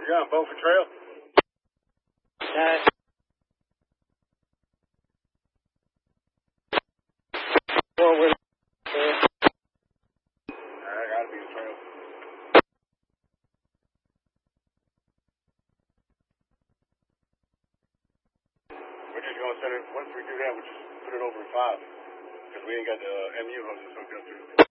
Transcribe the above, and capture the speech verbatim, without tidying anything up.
You got a boat for trail? Uh, forward. Uh, I gotta be a trail. We're just gonna send it, once we do that, we'll just put it over in five. Because we ain't got the uh, M U hoses hooked up to it.